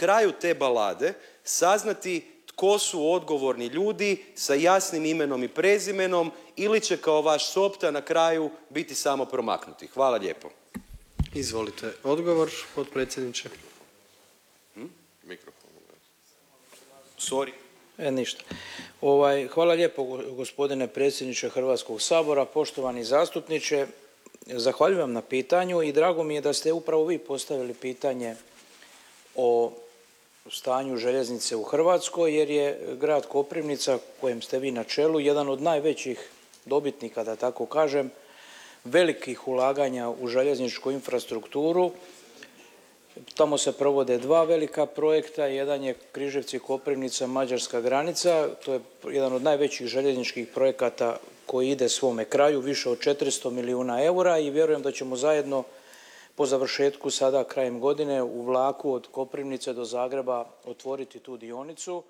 kraju te balade saznati tko su odgovorni ljudi sa jasnim imenom i prezimenom ili će kao vaš Sopta na kraju biti samo promaknuti. Hvala lijepo. Izvolite odgovor, potpredsjedniče. Mikrofon. Sorry. Ništa. Hvala lijepo gospodine predsjedniče Hrvatskog sabora, poštovani zastupniče. Zahvaljujem vam na pitanju i drago mi je da ste upravo vi postavili pitanje o stanju željeznice u Hrvatskoj, jer je grad Koprivnica, kojem ste vi na čelu, jedan od najvećih dobitnika, da tako kažem, velikih ulaganja u željezničku infrastrukturu. Tamo se provode dva velika projekta, jedan je Križevci-Koprivnica, mađarska granica, to je jedan od najvećih željezničkih projekata koji ide svome kraju, više od 400 milijuna eura i vjerujem da ćemo zajedno po završetku sada krajem godine u vlaku od Koprivnice do Zagreba otvoriti tu dionicu.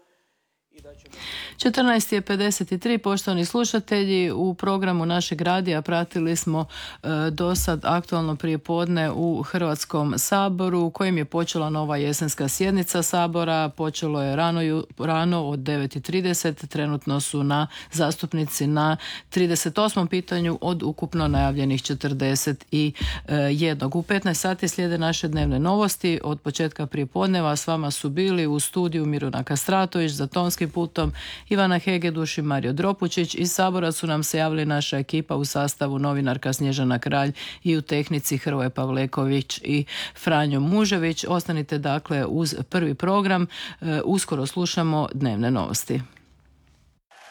14:53, poštovani slušatelji, u programu našeg radija pratili smo do sad aktualno prijepodne u Hrvatskom saboru u kojem je počela nova jesenska sjednica Sabora. Počelo je rano od 9:30, trenutno su zastupnici na 38. pitanju od ukupno najavljenih 41. U 15 sati slijede naše dnevne novosti. Od početka prijepodneva s vama su bili u studiju Miruna Kastratović, za tonskim putom Ivana Hegeduš i Mario Dropučić. Iz Sabora su nam se javili naša ekipa u sastavu novinarka Snježana Kralj i u tehnici Hrvoje Pavleković i Franjo Mužević. Ostanite dakle uz prvi program. Uskoro slušamo dnevne novosti.